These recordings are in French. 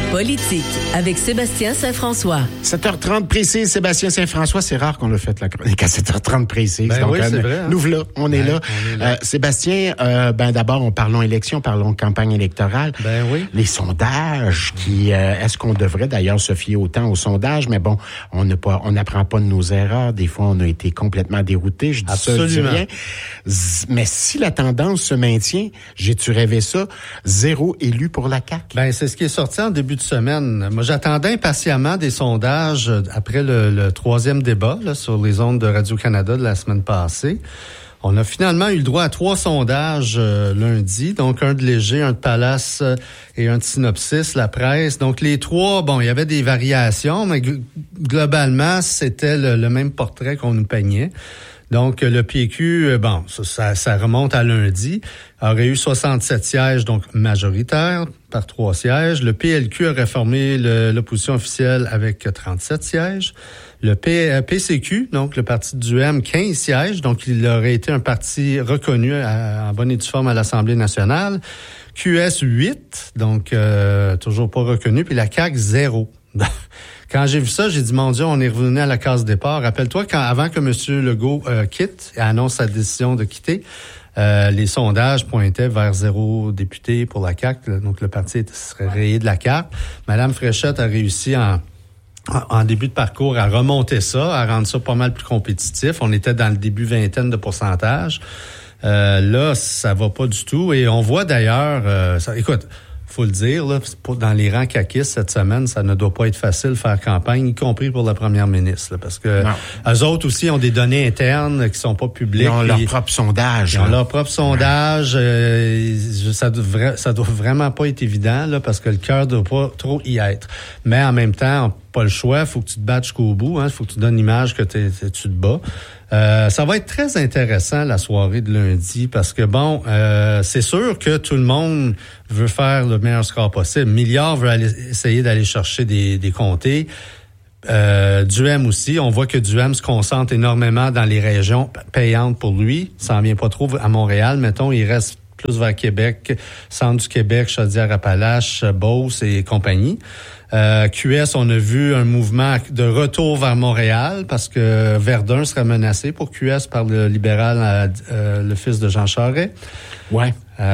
Politique, avec Sébastien Saint-François. 7h30 précis, Sébastien Saint-François. C'est rare qu'on l'a fait la chronique à 7h30 précis. Ben donc, oui, c'est vrai. Hein? Nous voilà, on est là. Sébastien, d'abord, parlons élection, parlons campagne électorale. Ben oui. Les sondages qui, est-ce qu'on devrait d'ailleurs se fier autant aux sondages? Mais bon, on n'apprend pas de nos erreurs. Des fois, on a été complètement déroutés. Je dis Absolument. ça, je dis rien. Mais si la tendance se maintient, j'ai-tu rêvé ça? 0 élu pour la CAQ. Ben, c'est ce qui est sorti en début de semaine. Moi, j'attendais impatiemment des sondages après le troisième débat là, sur les ondes de Radio-Canada de la semaine passée. On a finalement eu le droit à 3 sondages lundi, donc un de Léger, un de Palace et un de Synopsis, la presse. Donc les 3, bon, il y avait des variations, mais globalement, c'était le même portrait qu'on nous peignait. Donc, le PQ, bon, ça remonte à lundi, aurait eu 67 sièges, donc majoritaires, par 3 sièges. Le PLQ aurait formé l'opposition officielle avec 37 sièges. Le PCQ, donc le parti du M, 15 sièges, donc il aurait été un parti reconnu en bonne et due forme à l'Assemblée nationale. QS, 8, donc toujours pas reconnu, puis la CAQ, 0. Quand j'ai vu ça, j'ai dit, mon Dieu, on est revenu à la case départ. Rappelle-toi, avant que M. Legault quitte et annonce sa décision de quitter, les sondages pointaient vers 0 député pour la CAQ. Donc, le parti serait rayé de la carte. Mme Fréchette a réussi en début de parcours à remonter ça, à rendre ça pas mal plus compétitif. On était dans le début vingtaine de pourcentage. Là, ça va pas du tout. Et on voit d'ailleurs... écoute... Faut le dire, là, dans les rangs caquistes cette semaine, ça ne doit pas être facile de faire campagne, y compris pour la première ministre, là, parce que eux autres aussi ont des données internes qui sont pas publiques. Ils ont leur propre sondage. Ils ont leur propre sondage. Ça doit vraiment pas être évident, là, parce que le cœur doit pas trop y être. Mais en même temps, pas le choix, faut que tu te battes jusqu'au bout, hein, faut que tu donnes l'image que tu te bats. Ça va être très intéressant la soirée de lundi parce que bon, c'est sûr que tout le monde veut faire le meilleur score possible. Milliard veut essayer d'aller chercher des comtés. Duhem aussi, on voit que Duhem se concentre énormément dans les régions payantes pour lui. Ça en vient pas trop à Montréal, mettons, il reste plus vers Québec, centre du Québec, Chaudière-Appalaches, Beauce et compagnie. QS, on a vu un mouvement de retour vers Montréal parce que Verdun serait menacé pour QS par le libéral, le fils de Jean Charest. Ouais.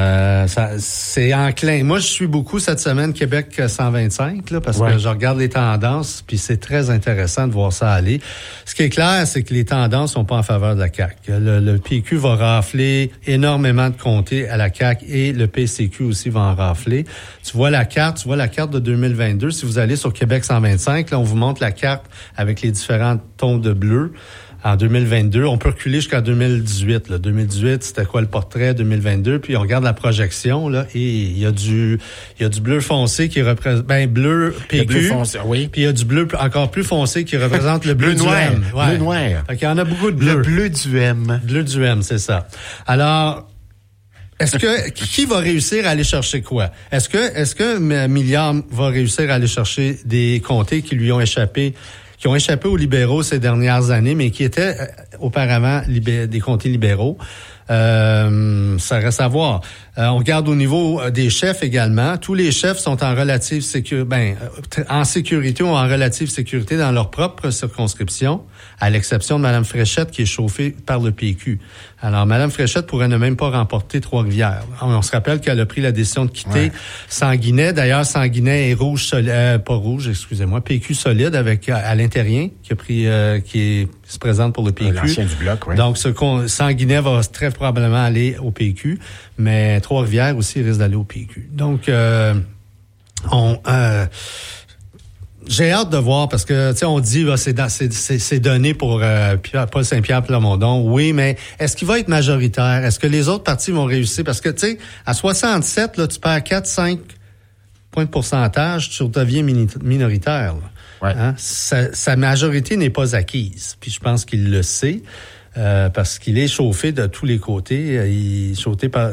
C'est enclin. Moi, je suis beaucoup cette semaine Québec 125 là, parce que je regarde les tendances, puis c'est très intéressant de voir ça aller. Ce qui est clair, c'est que les tendances sont pas en faveur de la CAQ. Le PQ va rafler énormément de comtés à la CAQ et le PCQ aussi va en rafler. Tu vois la carte de 2022. Si vous allez sur Québec 125, là, on vous montre la carte avec les différents tons de bleu. En 2022, on peut reculer jusqu'à 2018. Là. 2018, c'était quoi le portrait 2022? Puis on regarde la projection là, et il y a du bleu foncé qui représente bleu PQ. Le bleu foncé, oui. Puis il y a du bleu encore plus foncé qui représente le bleu du M. Ouais. Bleu noir. Fait qu'il y en a beaucoup de bleu. Le bleu du M. Bleu du M, c'est ça. Alors, est-ce que qui va réussir à aller chercher quoi? Est-ce que Milliard va réussir à aller chercher des comtés qui lui ont échappé? Qui ont échappé aux libéraux ces dernières années, mais qui étaient auparavant des comtés libéraux. Ça reste à voir. On regarde au niveau des chefs également. Tous les chefs sont en relative en sécurité ou en relative sécurité dans leur propre circonscription, à l'exception de Mme Fréchette qui est chauffée par le PQ. Alors, Mme Fréchette pourrait ne même pas remporter Trois-Rivières. On se rappelle qu'elle a pris la décision de quitter Sanguinet. D'ailleurs, Sanguinet est PQ solide avec Alain Terrien qui se présente pour le PQ. L'ancien du Bloc, oui. Donc, Sanguinet va très probablement aller au PQ, mais Trois-Rivières aussi risque d'aller au PQ. Donc, j'ai hâte de voir parce que, tu sais, on dit, c'est donné pour Paul Saint-Pierre Plamondon. Oui, mais est-ce qu'il va être majoritaire? Est-ce que les autres partis vont réussir? Parce que, tu sais, à 67, là, tu perds 4-5 points de pourcentage, tu deviens minoritaire. Là. Ouais. Hein? Sa majorité n'est pas acquise. Puis je pense qu'il le sait. Parce qu'il est chauffé de tous les côtés. Il est chauffé par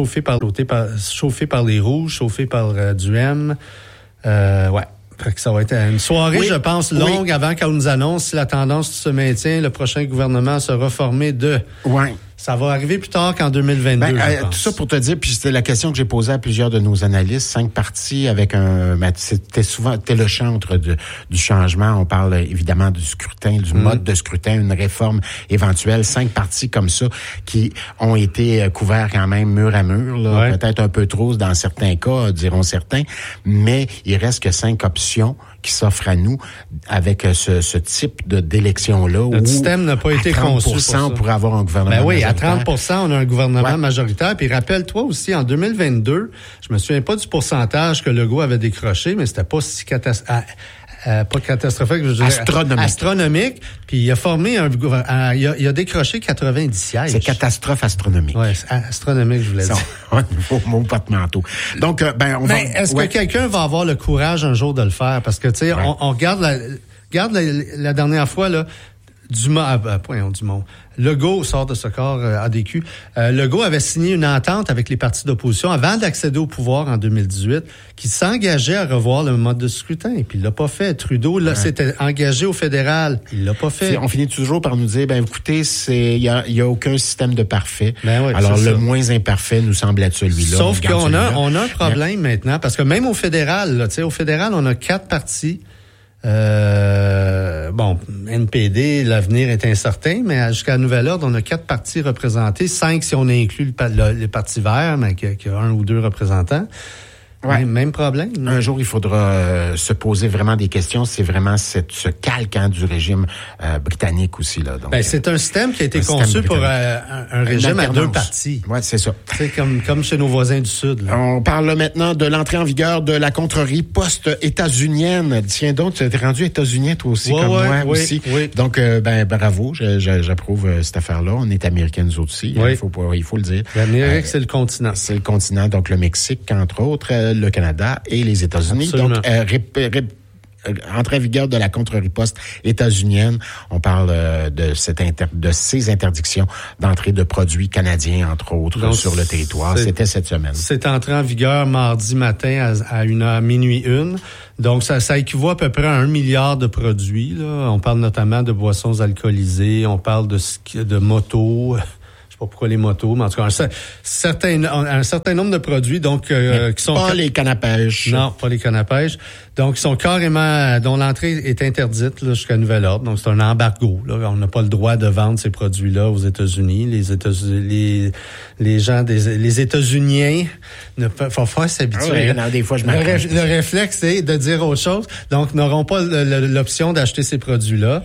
les rouges, chauffé par Duhem. Fait que ça va être une soirée, je pense, longue avant qu'on nous annonce si la tendance se maintient. Le prochain gouvernement sera formé de... Ouais. Ça va arriver plus tard qu'en 2022, je pense. Tout ça pour te dire, puis c'était la question que j'ai posée à plusieurs de nos analystes, 5 partis avec c'était le chantre du changement. On parle évidemment du scrutin, du mode de scrutin, une réforme éventuelle. 5 partis comme ça qui ont été couverts quand même mur à mur, là, peut-être un peu trop dans certains cas, diront certains, mais il reste que 5 options qui s'offrent à nous avec ce type d'élection-là. Notre système n'a pas été conçu pour ça. Pour avoir un gouvernement majoritaire. À 30%, on a un gouvernement majoritaire. Puis rappelle-toi aussi, en 2022, je me souviens pas du pourcentage que Legault avait décroché, mais c'était pas si pas catastrophique, je dirais. Astronomique. Puis il a formé il a décroché 90 sièges. C'est catastrophe astronomique. Oui, astronomique, je voulais dire. Un nouveau mot porte-manteau. Donc, est-ce que quelqu'un va avoir le courage un jour de le faire? Parce que, tu sais, on regarde la dernière fois, là, Dumont. Legault sort de ce corps ADQ. Legault avait signé une entente avec les partis d'opposition avant d'accéder au pouvoir en 2018 qui s'engageait à revoir le mode de scrutin. Puis il l'a pas fait. Trudeau s'était engagé au fédéral. Il l'a pas fait. On finit toujours par nous dire, écoutez, il y a aucun système de parfait. Alors le moins imparfait nous semble être celui-là. Sauf qu'on a un problème maintenant parce que même au fédéral, là, au fédéral, on a 4 partis. NPD, l'avenir est incertain, mais jusqu'à nouvel ordre, on a 4 partis représentés, 5 si on inclut les partis verts, mais qui a 1 ou 2 représentants. Ouais. Même problème. Un jour, il faudra se poser vraiment des questions. C'est vraiment ce calque du régime britannique aussi. Là. Donc, c'est un système qui a été conçu pour un régime à 2 partis. Oui, c'est ça. C'est comme chez nos voisins du Sud. Là. On parle là maintenant de l'entrée en vigueur de la contre-riposte états-unienne. Tiens donc, tu t'es rendu états-unien toi aussi, comme moi aussi. Oui. Donc, bravo, j'approuve cette affaire-là. On est américains nous aussi. Oui. Il faut le dire. L'Amérique, c'est le continent. C'est le continent, donc le Mexique, entre autres. Le Canada et les États-Unis. Absolument. Donc, entrée en vigueur de la contre-riposte états-unienne. On parle de ces interdictions d'entrée de produits canadiens, entre autres, donc, sur le territoire. C'était cette semaine. C'est entré en vigueur mardi matin à 1h, minuit 1. Donc, ça équivaut à peu près à 1 milliard de produits. Là. On parle notamment de boissons alcoolisées, on parle de motos. Je sais pas pourquoi les motos, mais en tout cas, un certain nombre de produits, donc, qui sont... Pas les cannes à pêche. Non, pas les cannes à pêche. Donc, ils sont carrément, dont l'entrée est interdite, là, jusqu'à nouvel ordre. Donc, c'est un embargo, là. On n'a pas le droit de vendre ces produits-là aux États-Unis. Les gens les États-Uniens ne peuvent pas s'habituer. Oui, des fois, le réflexe, c'est de dire autre chose. Donc, n'auront pas l'option d'acheter ces produits-là.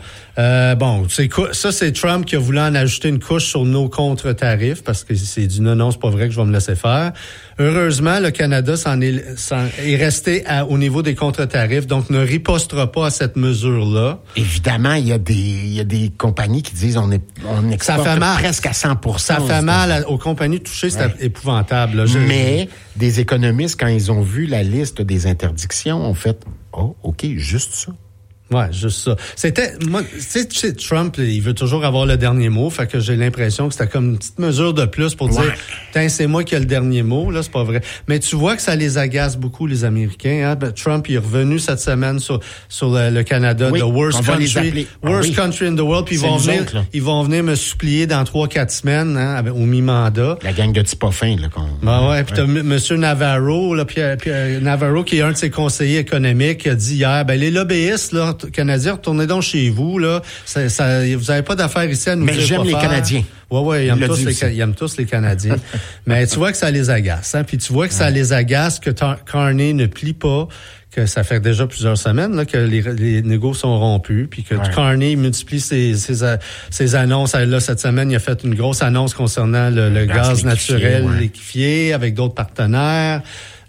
Ça, c'est Trump qui a voulu en ajouter une couche sur nos contre-tarifs parce que c'est dit non, c'est pas vrai que je vais me laisser faire. Heureusement, le Canada est resté au niveau des contre-tarifs, donc ne ripostera pas à cette mesure-là. Évidemment, il y a des compagnies qui disent on exporte presque à 100%. Ça fait mal aux compagnies touchées, c'est épouvantable. Là. Mais des économistes, quand ils ont vu la liste des interdictions, ont fait « Oh, OK, juste ça ». Ouais, juste ça. Tu sais, Trump, il veut toujours avoir le dernier mot, fait que j'ai l'impression que c'était comme une petite mesure de plus pour dire, putain, c'est moi qui ai le dernier mot, là, c'est pas vrai. Mais tu vois que ça les agace beaucoup, les Américains, hein. Trump, il est revenu cette semaine sur le Canada, the worst country in the world, puis ils vont venir me supplier dans 3-4 semaines, hein, au mi-mandat. La gang de petits pas fins, là, puis t'as Monsieur Navarro, là, Pierre Navarro, qui est un de ses conseillers économiques, qui a dit hier, les lobbyistes, là, Canadiens, retournez donc chez vous, là. Vous n'avez pas d'affaires ici à nous dire. Mais j'aime les Canadiens. Oui, ils aiment tous les Canadiens. Mais tu vois que ça les agace, hein. Puis tu vois que ça les agace que Carney ne plie pas, que ça fait déjà plusieurs semaines, là, que les négos sont rompus, puis que Carney multiplie ses annonces. Là, cette semaine, il a fait une grosse annonce concernant le gaz naturel liquéfié avec d'autres partenaires.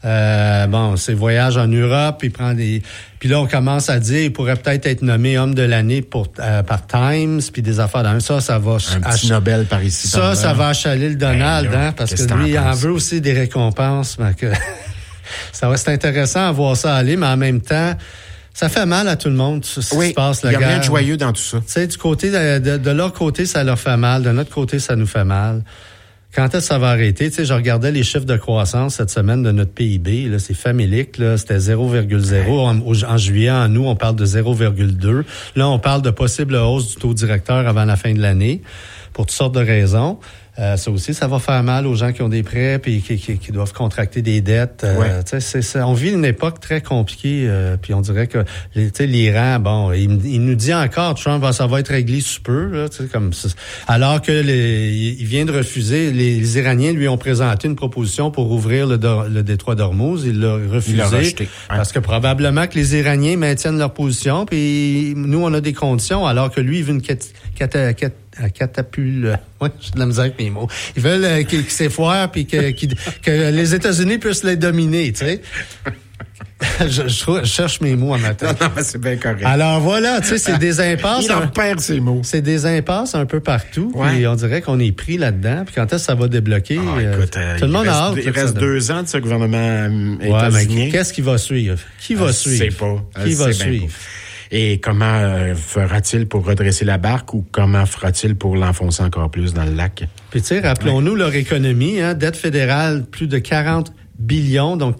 Ses voyages en Europe, puis là on commence à dire il pourrait peut-être être nommé homme de l'année par Times, puis des affaires dans ça va un petit Nobel par ici. Ça va achaler le Donald, hein, parce que lui il en veut aussi des récompenses, mais que ça va être intéressant à voir ça aller, mais en même temps ça fait mal à tout le monde, ce qui se passe, la guerre. Il n'y a rien de joyeux dans tout ça. Tu sais, du côté de leur côté, ça leur fait mal, de notre côté, ça nous fait mal. Quand est-ce que ça va arrêter? Tu sais, je regardais les chiffres de croissance cette semaine de notre PIB. Là, c'est famélique. Là, c'était 0,0. En juillet, en août, on parle de 0,2. Là, on parle de possible hausse du taux directeur avant la fin de l'année, pour toutes sortes de raisons. Ça aussi, ça va faire mal aux gens qui ont des prêts puis qui doivent contracter des dettes. On vit une époque très compliquée. Puis on dirait que l'Iran, bon, il nous dit encore, Trump, ça va être réglé sous peu. Là, comme ça. Alors que il vient de refuser. Les Iraniens lui ont présenté une proposition pour ouvrir le détroit d'Ormuz. Il l'a refusé. Il l'a rejeté. Parce que probablement que les Iraniens maintiennent leur position. Puis nous, on a des conditions. Alors que lui, il veut une catapule. Ouais, j'ai de la misère avec mes mots. Ils veulent qu'ils s'effoirent puis que les États-Unis puissent les dominer, tu sais. Je cherche mes mots en matin. Non, mais c'est bien correct. Alors voilà, tu sais, c'est des impasses. Il en perd ses mots. C'est des impasses un peu partout. Ouais. Et on dirait qu'on est pris là-dedans. Puis quand est-ce que ça va débloquer? Écoute, tout le monde a hâte. Il reste 2 ans de ce gouvernement états-unien. Qu'est-ce qui va suivre? Qui va suivre? Je sais pas. Qui va suivre? Et comment fera-t-il pour redresser la barque ou comment fera-t-il pour l'enfoncer encore plus dans le lac? Puis tu sais, rappelons-nous leur économie, dette fédérale, plus de 40 billions, donc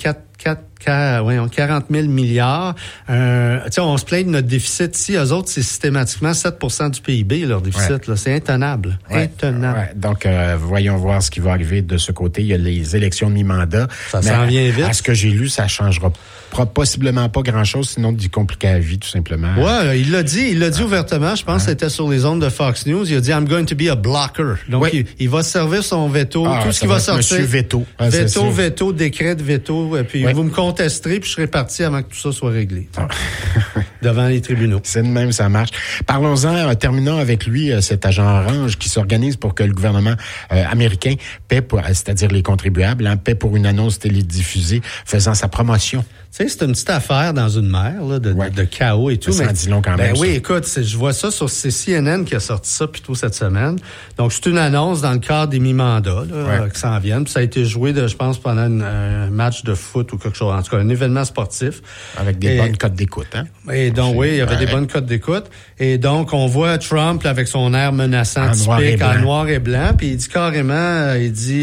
40 000 milliards. On se plaint de notre déficit ici. Eux autres, c'est systématiquement 7% du PIB, leur déficit. Ouais. Là, c'est intenable. Intenable. Ouais. Donc, voyons voir ce qui va arriver de ce côté. Il y a les élections de mi-mandat. Ça s'en vient vite. À ce que j'ai lu, ça changera possiblement pas grand-chose, sinon d'y compliquer la vie, tout simplement. Ouais, il l'a dit ouvertement. Je pense que c'était sur les ondes de Fox News. Il a dit, I'm going to be a blocker. Donc, il va servir son veto. Tout ce qui va sortir. Monsieur Veto. Veto, décret de veto. Puis vous me contesterez, puis je serai parti avant que tout ça soit réglé. Devant les tribunaux. C'est de même, ça marche. Parlons-en, terminons avec lui, cet agent orange qui s'organise pour que le gouvernement américain paie c'est-à-dire les contribuables, paie pour une annonce télédiffusée faisant sa promotion. Tu sais, c'est une petite affaire dans une mer là, de chaos et tout. Ça en dit long quand même. Oui, écoute, je vois ça sur CNN qui a sorti ça plutôt cette semaine. Donc, c'est une annonce dans le cadre des mi-mandats qui s'en viennent. Puis ça a été joué, je pense, pendant un match de foot ou quelque chose. En tout cas, un événement sportif. Avec des bonnes cotes d'écoute, hein? Et donc, il y avait des bonnes cotes d'écoute. Et donc, on voit Trump là, avec son air menaçant typique en noir et blanc. Puis il dit carrément,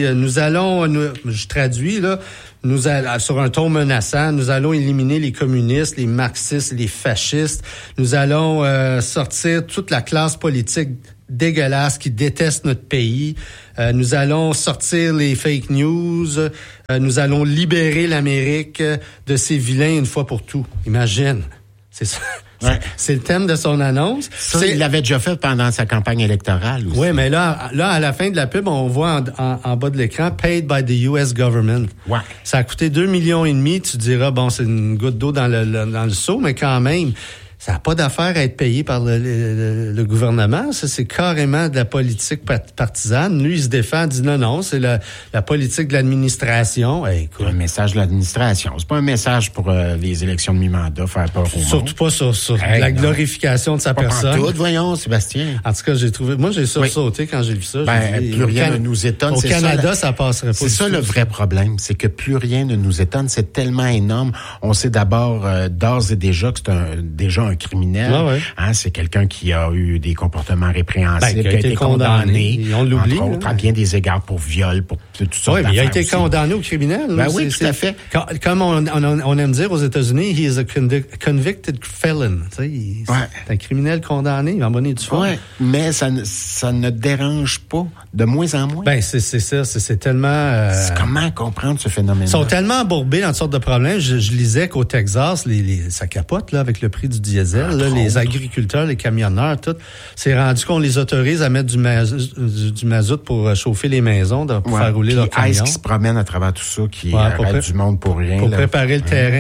je traduis, là, sur un ton menaçant, nous allons éliminer les communistes, les marxistes, les fascistes. Nous allons sortir toute la classe politique dégueulasse qui déteste notre pays. Nous allons sortir les fake news. Nous allons libérer l'Amérique de ces vilains une fois pour tout. Imagine. C'est ça. Ouais. C'est le thème de son annonce. Ça, il l'avait déjà fait pendant sa campagne électorale aussi. Oui, mais là, à la fin de la pub, on voit en bas de l'écran « Paid by the US government ». Ouais. Ça a coûté 2,5 millions. Tu diras, bon, c'est une goutte d'eau dans le seau, mais quand même, ça n'a pas d'affaire à être payé par le gouvernement. Ça, c'est carrément de la politique partisane. Lui, il se défend, dit non, c'est la politique de l'administration. Hey, écoute. Un message de l'administration. C'est pas un message pour les élections de mi-mandat, faire peur au monde. Surtout pas sur la glorification de sa personne. Pas voyons, Sébastien. En tout cas, j'ai sursauté quand j'ai vu ça. Plus rien ne nous étonne. Au Canada, ça passerait pas. C'est ça le vrai problème, c'est que plus rien ne nous étonne. C'est tellement énorme. On sait d'abord, d'ores et déjà, que c'est déjà un criminel. Ah ouais. C'est quelqu'un qui a eu des comportements répréhensibles, qui a été condamné. On l'oublie. Entre autres, à bien des égards pour viol, pour toutes sortes d'affaires. Il a été condamné au criminel. Oui, tout à fait. Comme on aime dire aux États-Unis, he is a convicted felon. C'est un criminel condamné, il va en bonner du fond. Oui, mais ça ne dérange pas de moins en moins. C'est ça, c'est tellement... Comment comprendre ce phénomène-là? Ils sont tellement embourbés dans toutes sortes de problèmes. Je lisais qu'au Texas, ça capote là, avec le prix du diesel. Les agriculteurs, les camionneurs, tout. C'est rendu qu'on les autorise à mettre du mazout pour chauffer les maisons, pour faire rouler leurs camions. Qui se promène à travers tout ça, qui arrête du monde pour rien. Pour préparer le terrain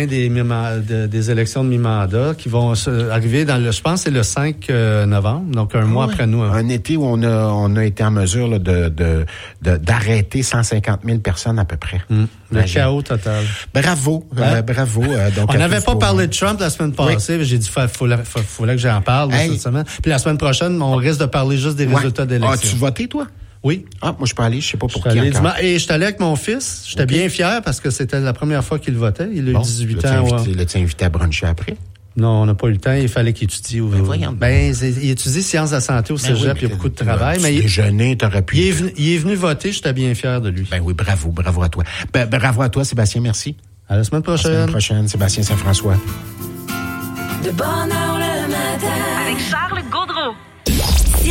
des élections de mi-mandat qui vont arriver je pense que c'est le 5 novembre, donc un mois après nous. Un été où on a été en mesure là, d'arrêter 150 000 personnes à peu près. Le chaos total. Bravo. Donc, on n'avait pas parlé de Trump la semaine passée, j'ai dit fallait que j'en parle cette semaine. Puis la semaine prochaine, on risque de parler juste des résultats d'élection. As-tu voté, toi? Oui. Moi, je peux aller, je sais pas pour qui encore. Et je suis allé avec mon fils. J'étais bien fier parce que c'était la première fois qu'il votait. Il a eu 18 ans. L'as-tu invité à bruncher après? Non, on n'a pas eu le temps. Il fallait qu'il étudie. Il étudie sciences de la santé au cégep. Il y a beaucoup de travail. Mais déjeuner, t'aurais pu. Il est venu voter. J'étais bien fier de lui. Oui, bravo à toi. Bravo à toi, Sébastien. Merci. À la semaine prochaine. À la semaine prochaine, Sébastien Saint-François. De bonne heure le matin. Avec Charles Gaudreau.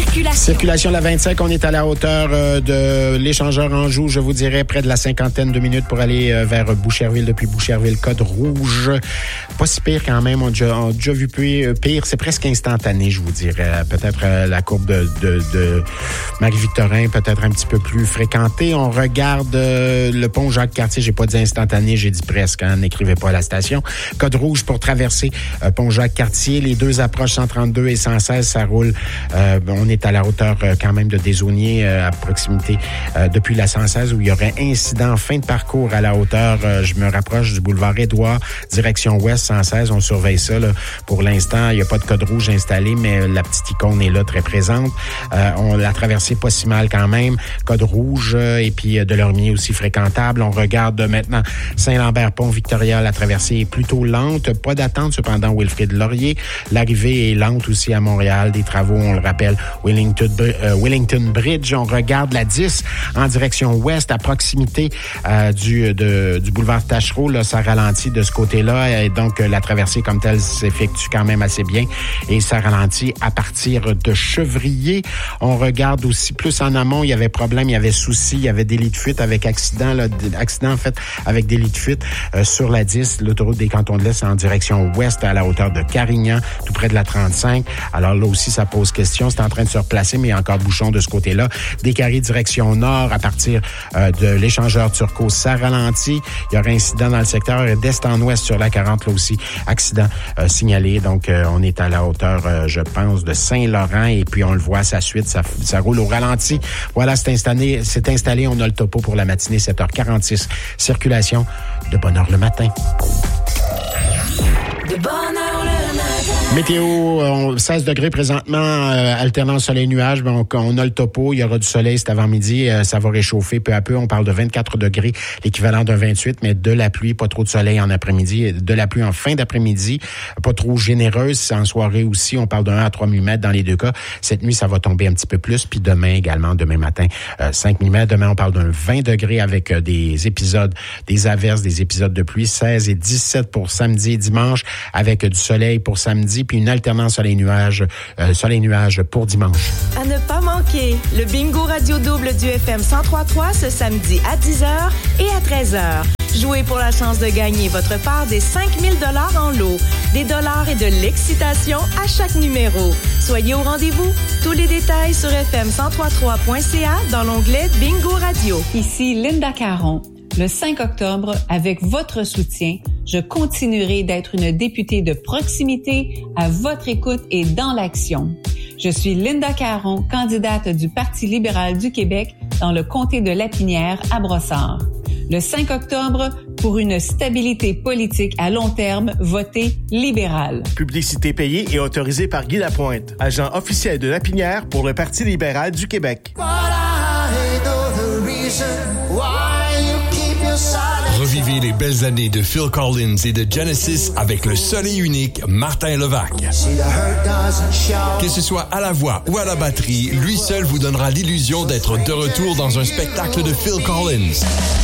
Circulation la 25, on est à la hauteur de l'échangeur Anjou, je vous dirais près de la 50aine de minutes pour aller vers Boucherville, depuis Boucherville, code rouge. Pas si pire quand même, on a déjà vu pire, c'est presque instantané, je vous dirais. Peut-être la courbe de Marie-Victorin, peut-être un petit peu plus fréquentée. On regarde le pont Jacques-Cartier, j'ai pas dit instantané, j'ai dit presque, hein, n'écrivez pas à la station. Code rouge pour traverser pont Jacques-Cartier, les deux approches 132 et 116, ça roule. On est à la hauteur quand même de Desaulniers, à proximité depuis la 116, où il y aurait incident en fin de parcours à la hauteur, je me rapproche du boulevard Édouard, direction ouest 116, on surveille ça. Là. Pour l'instant, il n'y a pas de code rouge installé, mais la petite icône est là, très présente. On l'a traversé pas si mal quand même. Code rouge et puis Delormier aussi fréquentable. On regarde maintenant Saint-Lambert-Pont, Victoria, la traversée est plutôt lente. Pas d'attente cependant, Wilfrid Laurier. L'arrivée est lente aussi à Montréal. Des travaux, on le rappelle, Wellington Bridge. On regarde la 10 en direction ouest, à proximité du boulevard Tachereau. Là, ça ralentit de ce côté-là. Et donc, la traversée comme telle s'effectue quand même assez bien. Et ça ralentit à partir de Chevrier. On regarde aussi plus en amont. Il y avait problème, il y avait souci, il y avait délit de fuite avec accident. Là, accident, en fait, avec délit de fuite sur la 10, l'autoroute des Cantons de l'Est en direction ouest à la hauteur de Carignan, tout près de la 35. Alors là aussi, ça pose question. C'est en train de se replacer, mais il y a encore bouchon de ce côté-là. Descaries direction nord à partir de l'échangeur Turcot, ça ralentit. Il y aura incident dans le secteur d'est en ouest sur la 40, là aussi, accident signalé. Donc, on est à la hauteur, je pense, de Saint-Laurent et puis on le voit à sa suite, ça roule au ralenti. Voilà, c'est installé. On a le topo pour la matinée, 7h46. Circulation de bonne heure le matin. De bonne heure le matin. Météo, 16 degrés présentement, alternant soleil-nuage. Ben on a le topo, il y aura du soleil cet avant-midi. Ça va réchauffer peu à peu. On parle de 24 degrés, l'équivalent d'un 28, mais de la pluie, pas trop de soleil en après-midi. De la pluie en fin d'après-midi, pas trop généreuse. En soirée aussi, on parle de 1 à 3 mm dans les deux cas. Cette nuit, ça va tomber un petit peu plus. Puis demain également, demain matin, 5 mm. Demain, on parle d'un 20 degrés avec des épisodes, des averses, des épisodes de pluie. 16 et 17 pour samedi et dimanche, avec du soleil pour samedi, puis une alternance soleil-nuage pour dimanche. À ne pas manquer, le bingo radio double du FM 103.3 ce samedi à 10h et à 13h. Jouez pour la chance de gagner votre part des 5 000 $ en lot, des dollars et de l'excitation à chaque numéro. Soyez au rendez-vous. Tous les détails sur fm1033.ca dans l'onglet Bingo Radio. Ici Linda Caron. Le 5 octobre, avec votre soutien, je continuerai d'être une députée de proximité, à votre écoute et dans l'action. Je suis Linda Caron, candidate du Parti libéral du Québec dans le comté de Lapinière à Brossard. Le 5 octobre, pour une stabilité politique à long terme, votez libéral. Publicité payée et autorisée par Guy Lapointe, agent officiel de Lapinière pour le Parti libéral du Québec. Revivez les belles années de Phil Collins et de Genesis avec le seul et unique Martin Levac. Que ce soit à la voix ou à la batterie, lui seul vous donnera l'illusion d'être de retour dans un spectacle de Phil Collins.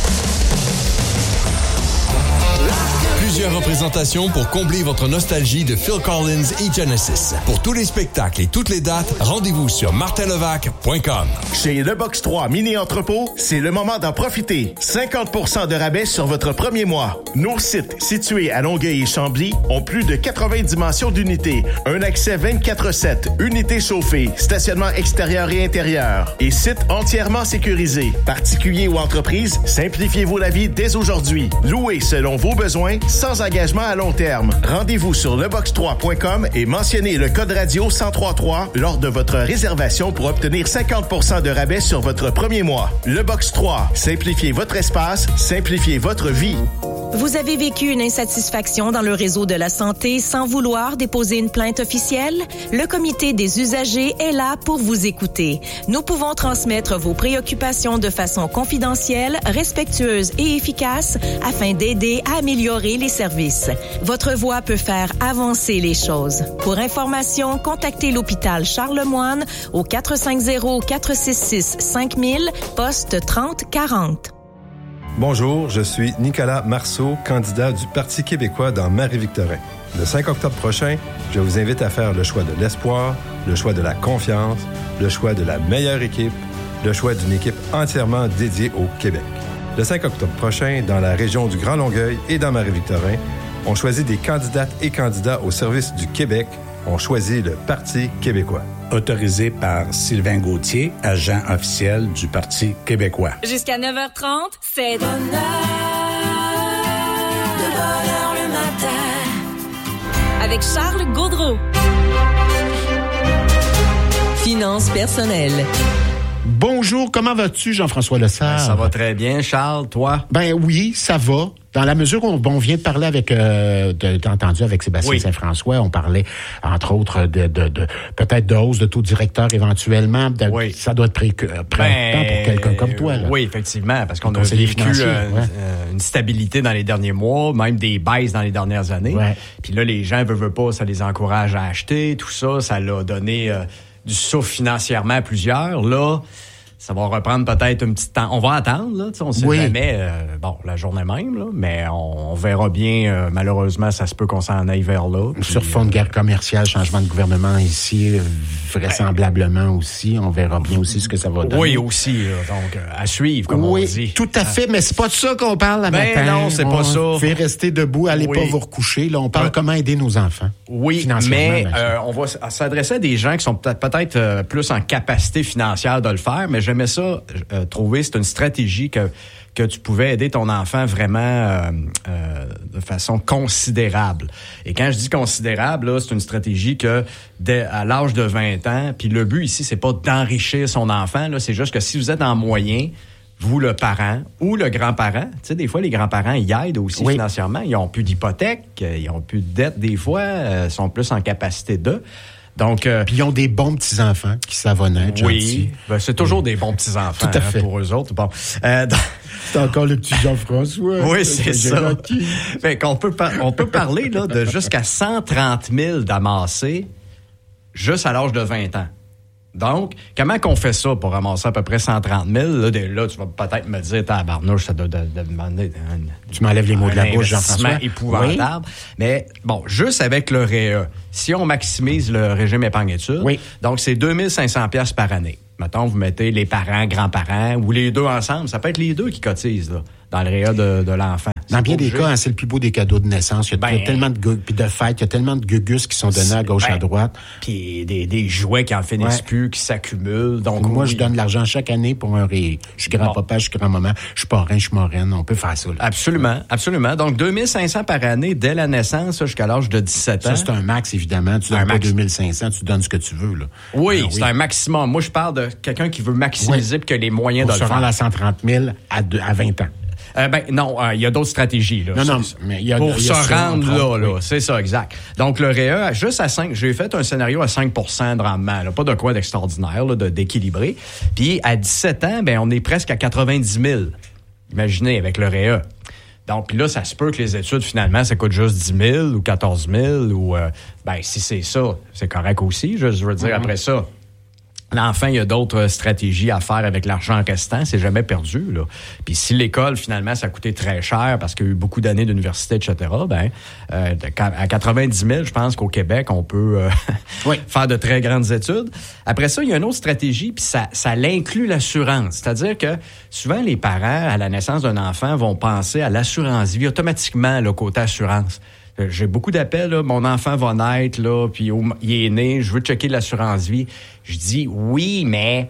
Plusieurs représentations pour combler votre nostalgie de Phil Collins et Genesis. Pour tous les spectacles et toutes les dates, rendez-vous sur martinlevac.com. Chez Le Box 3 Mini Entrepôt, c'est le moment d'en profiter. 50% de rabais sur votre premier mois. Nos sites situés à Longueuil et Chambly ont plus de 80 dimensions d'unités. Un accès 24/7, unités chauffées, stationnement extérieur et intérieur et site entièrement sécurisé. Particuliers ou entreprises, simplifiez-vous la vie dès aujourd'hui. Louez selon vos besoins, sans engagement à long terme. Rendez-vous sur lebox3.com et mentionnez le code radio 1033 lors de votre réservation pour obtenir 50% de rabais sur votre premier mois. Le Box 3, simplifiez votre espace, simplifiez votre vie. Vous avez vécu une insatisfaction dans le réseau de la santé sans vouloir déposer une plainte officielle? Le comité des usagers est là pour vous écouter. Nous pouvons transmettre vos préoccupations de façon confidentielle, respectueuse et efficace afin d'aider à améliorer les services. Votre voix peut faire avancer les choses. Pour information, contactez l'hôpital Charlemagne au 450-466-5000, poste 3040. Bonjour, je suis Nicolas Marceau, candidat du Parti québécois dans Marie-Victorin. Le 5 octobre prochain, je vous invite à faire le choix de l'espoir, le choix de la confiance, le choix de la meilleure équipe, le choix d'une équipe entièrement dédiée au Québec. Le 5 octobre prochain, dans la région du Grand Longueuil et dans Marie-Victorin, on choisit des candidates et candidats au service du Québec. On choisit le Parti québécois. Autorisé par Sylvain Gauthier, agent officiel du Parti québécois. Jusqu'à 9h30, c'est de bonheur le matin. Avec Charles Gaudreault. Finances personnelles. Bonjour, comment vas-tu, Jean-François Lessard? Ça va très bien, Charles, toi? Ben oui, ça va. Dans la mesure où on vient de parler avec, t'as entendu avec Sébastien Saint-François, on parlait, entre autres, de peut-être de hausse de taux directeur éventuellement. Ça doit être préoccupant pour quelqu'un comme toi, là. Oui, effectivement, parce qu'on a vécu une stabilité dans les derniers mois, même des baisses dans les dernières années. Ouais. Puis là, les gens veulent pas, ça les encourage à acheter, tout ça, ça l'a donné du souffle financièrement à plusieurs. Là, ça va reprendre peut-être un petit temps. On va attendre, là. On sait jamais, la journée même, là, mais on verra bien. Malheureusement, ça se peut qu'on s'en aille vers là. Sur fond de guerre commerciale, changement de gouvernement ici, vraisemblablement aussi. On verra bien aussi ce que ça va donner. Oui, aussi. Donc, à suivre, comme on dit. Oui, tout à fait, mais c'est pas de ça qu'on parle la matin. Non, c'est pas ça. On fait rester debout, allez pas vous recoucher. Là, on parle comment aider nos enfants. Oui, mais on va s'adresser à des gens qui sont peut-être plus en capacité financière de le faire, mais j'aimais ça trouver, c'est une stratégie que tu pouvais aider ton enfant vraiment de façon considérable. Et quand je dis considérable, là, c'est une stratégie que à l'âge de 20 ans, puis le but ici, c'est pas d'enrichir son enfant, là, c'est juste que si vous êtes en moyen, vous, le parent ou le grand-parent, tu sais, des fois, les grands-parents, ils aident aussi financièrement. Ils ont plus d'hypothèque, ils ont plus de dette des fois, sont plus en capacité de. Donc, puis ils ont des bons petits-enfants qui savonnent, oui, c'est toujours des bons petits-enfants tout à fait. Pour eux autres. Bon, c'est encore le petit Jean-François. Oui, c'est ça. Fait qu'on peut parler là de jusqu'à 130 000 d'amassés juste à l'âge de 20 ans. Donc, comment qu'on fait ça pour ramasser à peu près 130 000? Là, tu vas peut-être me dire, tabarnouche, ça doit demander... Tu m'enlèves les mots de la bouche, Jean-François. Épouvantable. Oui. Mais, bon, juste avec le REA, si on maximise le régime épargne-études, donc c'est 2 500 $ par année. Mettons, vous mettez les parents, grands-parents, ou les deux ensemble. Ça peut être les deux qui cotisent, là, dans le REA de l'enfant. Dans bien des cas, c'est le plus beau des cadeaux de naissance. Il y a tellement de fêtes, il y a tellement de gugus qui sont donnés à gauche, à droite. Puis des jouets qui en finissent plus, qui s'accumulent. Donc moi, je donne de l'argent chaque année pour un REA. Je suis grand-papa, je suis grand-maman, je suis parrain, je suis moraine. On peut faire ça. Là. Absolument. Donc, 2 500 par année dès la naissance jusqu'à l'âge de 17 ans. Ça, c'est un max, évidemment. Tu donnes pas 2 500, tu donnes ce que tu veux. Là. Oui, c'est un maximum. Moi, je parle de quelqu'un qui veut maximiser et qui a les moyens de le faire. Pour se rendre à 130 000 à 20 ans. Non, il y a d'autres stratégies, là. Non, mais il y a pour se rendre là. Oui. C'est ça, exact. Donc, le REA, juste à 5, j'ai fait un scénario à 5% de rendement, là. Pas de quoi d'extraordinaire, là, d'équilibré. Puis, à 17 ans, on est presque à 90 000. Imaginez, avec le REA. Donc, puis là, ça se peut que les études, finalement, ça coûte juste 10 000 ou 14 000 ou, si c'est ça, c'est correct aussi. Je veux dire, après ça. L'enfant, il y a d'autres stratégies à faire avec l'argent restant. C'est jamais perdu, là. Puis si l'école, finalement, ça a coûté très cher parce qu'il y a eu beaucoup d'années d'université, etc., à 90 000, je pense qu'au Québec, on peut faire de très grandes études. Après ça, il y a une autre stratégie, puis ça l'inclut l'assurance. C'est-à-dire que souvent, les parents, à la naissance d'un enfant, vont penser à l'assurance vie automatiquement, le côté assurance. J'ai beaucoup d'appels, là, mon enfant va naître, là, puis il est né, je veux checker l'assurance vie. Je dis oui, mais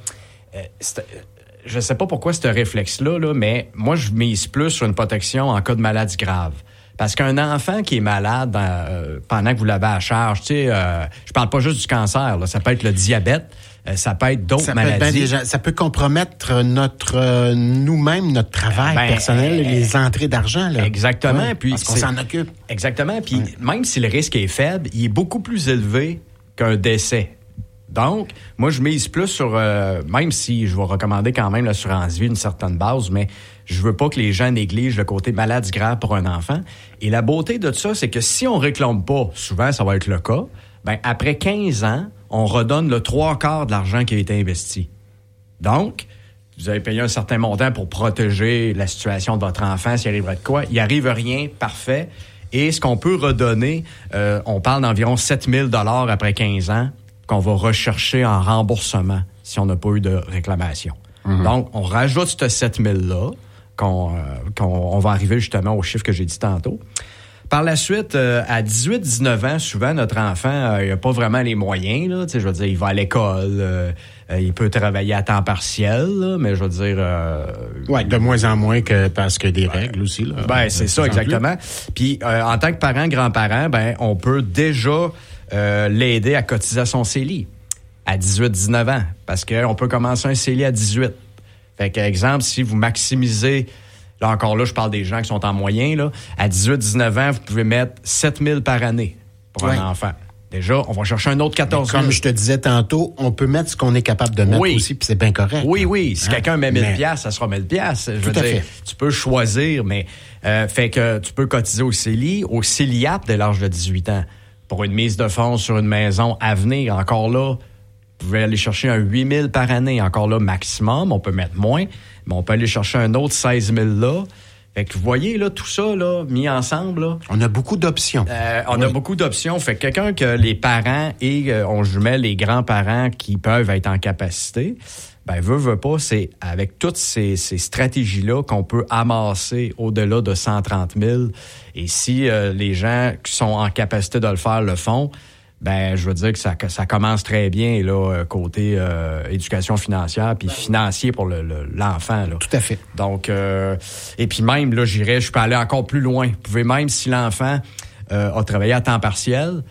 je sais pas pourquoi ce réflexe-là, là, mais moi, je mise plus sur une protection en cas de maladie grave. Parce qu'un enfant qui est malade pendant que vous l'avez à charge, tu sais, je parle pas juste du cancer, là, ça peut être le diabète, ça peut être d'autres maladies. Ça peut compromettre nous-mêmes, notre travail personnel, les entrées d'argent. Là. Exactement. Ouais, puis parce qu'on s'en occupe. Exactement. Puis même si le risque est faible, il est beaucoup plus élevé qu'un décès. Donc, moi, je mise plus sur, même si je vais recommander quand même l'assurance vie d'une certaine base, mais je veux pas que les gens négligent le côté maladie grave pour un enfant. Et la beauté de ça, c'est que si on réclame pas, souvent ça va être le cas, après 15 ans, on redonne le 3/4 de l'argent qui a été investi. Donc, vous avez payé un certain montant pour protéger la situation de votre enfant s'il arriverait de quoi. Il arrive rien, parfait. Et ce qu'on peut redonner, on parle d'environ 7 000 $ après 15 ans qu'on va rechercher en remboursement si on n'a pas eu de réclamation. Mm-hmm. Donc, on rajoute ce 7 000-là, qu'on va arriver justement au chiffre que j'ai dit tantôt. Par la suite, à 18-19 ans, souvent, notre enfant, il n'a pas vraiment les moyens. Là, je veux dire, il va à l'école, il peut travailler à temps partiel, là, mais je veux dire... Oui, de moins en moins que parce que des règles aussi. Là, c'est ça, exactement. Puis, en tant que parent, grand-parent, on peut déjà l'aider à cotiser à son CELI à 18-19 ans, parce qu'on peut commencer un CELI à 18. Fait que, exemple, si vous maximisez... Là, encore là, je parle des gens qui sont en moyen. Là. À 18-19 ans, vous pouvez mettre 7 000 par année pour un enfant. Déjà, on va chercher un autre 14 000. Comme je te disais tantôt, on peut mettre ce qu'on est capable de mettre aussi, puis c'est bien correct. Oui. Si quelqu'un met 1 000 $, ça sera 1 000 $. Je veux dire, tu peux choisir, mais fait que tu peux cotiser au CELI, au CELIAP dès l'âge de 18 ans. Pour une mise de fonds sur une maison à venir, encore là, vous pouvez aller chercher un 8 000 par année. Encore là, maximum, on peut mettre moins. Mais on peut aller chercher un autre 16 000 là. Fait que vous voyez, là, tout ça, là, mis ensemble, là. On a beaucoup d'options. On a beaucoup d'options. Fait que quelqu'un que les parents et on jumelle les grands-parents qui peuvent être en capacité, veut pas, c'est avec toutes ces stratégies-là qu'on peut amasser au-delà de 130 000. Et si les gens qui sont en capacité de le faire le font, je veux dire que ça commence très bien là côté éducation financière puis financier pour l'enfant là. Tout à fait. Donc et puis même là je peux aller encore plus loin. Vous pouvez même si l'enfant a travaillé à temps partiel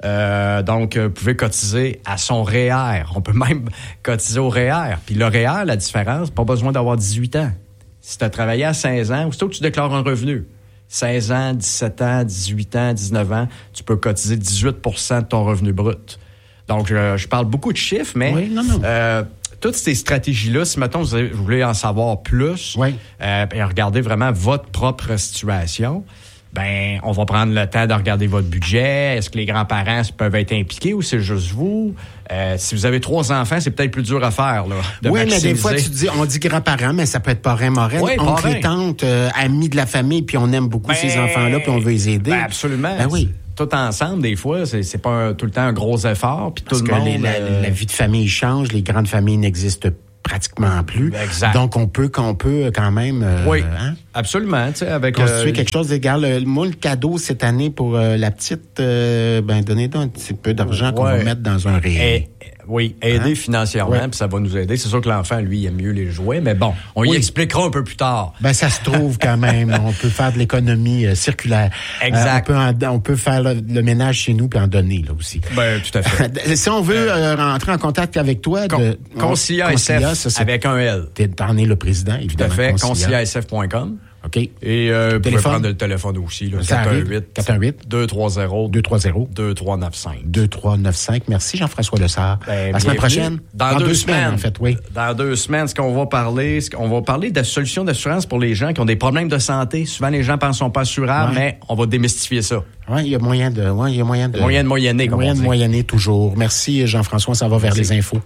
donc vous pouvez cotiser à son REER. On peut même cotiser au REER. Puis le REER, la différence, pas besoin d'avoir 18 ans. Si tu as travaillé à 16 ans, aussitôt que tu déclares un revenu 16 ans, 17 ans, 18 ans, 19 ans, tu peux cotiser 18 % de ton revenu brut. Donc, je parle beaucoup de chiffres, mais toutes ces stratégies-là, si, mettons, vous voulez en savoir plus, et regarder vraiment votre propre situation, on va prendre le temps de regarder votre budget. Est-ce que les grands-parents peuvent être impliqués ou c'est juste vous? Si vous avez 3 enfants, c'est peut-être plus dur à faire, là. Mais des fois, on dit grands-parents, mais ça peut être parrain, marraine, oncle et tante, amis de la famille, puis on aime beaucoup ces enfants-là, puis on veut les aider. Absolument. Tout ensemble, des fois, c'est pas tout le temps un gros effort, puis tout le monde... la vie de famille change, les grandes familles n'existent pratiquement plus. Exact. Donc, on peut quand même... absolument. Tu sais, avec... Construire quelque chose d'égal. Moi, le cadeau cette année pour la petite, donnez-donc un petit peu d'argent qu'on va mettre dans un REER. Aider financièrement, puis ça va nous aider. C'est sûr que l'enfant, lui, il aime mieux les jouets, mais bon, on y expliquera un peu plus tard. Ça se trouve quand même. On peut faire de l'économie circulaire. Exact. On peut faire le ménage chez nous puis en donner là aussi. Tout à fait. Si on veut rentrer en contact avec toi... Concilia SF, avec un L. T'en es le président, évidemment. Tout à fait. ConciliaSF.com. OK. Et vous pouvez prendre le téléphone aussi, là, 418-230-2395. 2395. Merci, Jean-François Lessard. La semaine prochaine? Dans 2 semaines, en fait, oui. Dans 2 semaines, on va parler de solutions d'assurance pour les gens qui ont des problèmes de santé. Souvent, les gens pensent qu'ils sont pas assurables, mais on va démystifier ça. Oui, il y a moyen de moyenner, comme on dit. Moyenner toujours. Merci, Jean-François. Ça va vers les infos.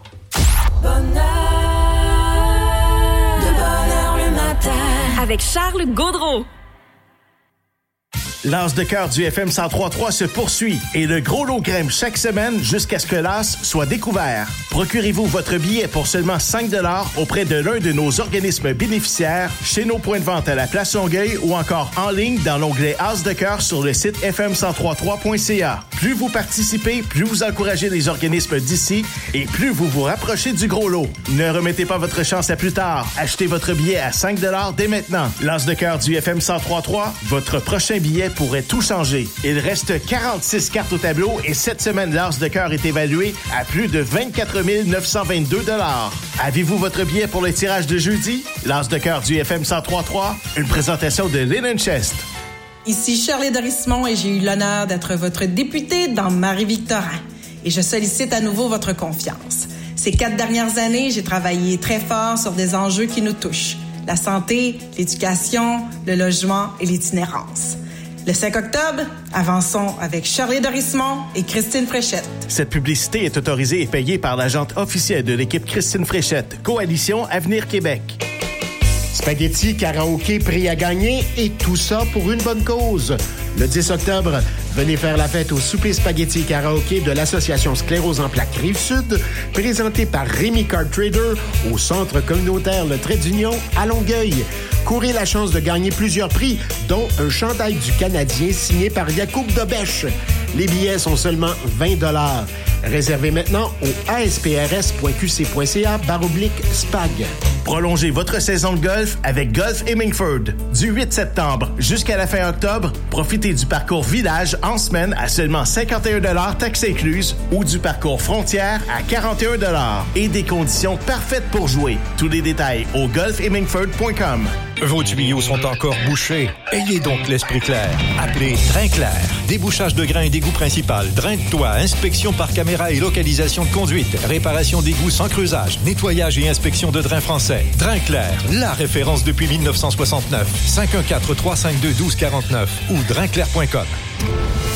Avec Charles Gaudreau. L'As de cœur du FM 103.3 se poursuit et le gros lot grimpe chaque semaine jusqu'à ce que l'As soit découvert. Procurez-vous votre billet pour seulement 5 $ auprès de l'un de nos organismes bénéficiaires, chez nos points de vente à la Place Longueuil ou encore en ligne dans l'onglet As de cœur sur le site fm1033.ca. Plus vous participez, plus vous encouragez les organismes d'ici et plus vous vous rapprochez du gros lot. Ne remettez pas votre chance à plus tard. Achetez votre billet à 5 $ dès maintenant. L'As de cœur du FM 103.3, votre prochain billet pourrait tout changer. Il reste 46 cartes au tableau et cette semaine, l'As de cœur est évalué à plus de 24 922 $. Avez-vous votre billet pour le tirage de jeudi? L'As de cœur du FM 103.3, une présentation de Linen Chest. Ici Shirley Dorismont et j'ai eu l'honneur d'être votre députée dans Marie-Victorin. Et je sollicite à nouveau votre confiance. Ces 4 dernières années, j'ai travaillé très fort sur des enjeux qui nous touchent. La santé, l'éducation, le logement et l'itinérance. Le 5 octobre, avançons avec Charlie Dorismont et Christine Fréchette. Cette publicité est autorisée et payée par l'agente officielle de l'équipe Christine Fréchette, Coalition Avenir Québec. Spaghetti, karaoké, prix à gagner et tout ça pour une bonne cause. Le 10 octobre, venez faire la fête au souper spaghetti karaoké de l'Association Sclérose en plaques Rive-Sud, présenté par Rémi Card Trader au Centre communautaire Le Trait d'Union à Longueuil. Courez la chance de gagner plusieurs prix, dont un chandail du Canadien signé par Yacoub Dobèche. Les billets sont seulement 20 $. Réservez maintenant au asprs.qc.ca/spag. Prolongez votre saison de golf avec Golf Hemingford. Du 8 septembre jusqu'à la fin octobre, profitez du parcours Village en semaine à seulement 51 $ taxes incluses ou du parcours Frontière à 41 $ et des conditions parfaites pour jouer. Tous les détails au golfhemingford.com. Vos tuyaux sont encore bouchés? Ayez donc l'esprit clair. Appelez Drain Clair. Débouchage de grains et d'égout principal, drain de toit, inspection par caméra et localisation de conduite, réparation d'égouts sans creusage, nettoyage et inspection de drains français. Drain Clair, la référence depuis 1969. 514-352-1249 ou drainclair.com.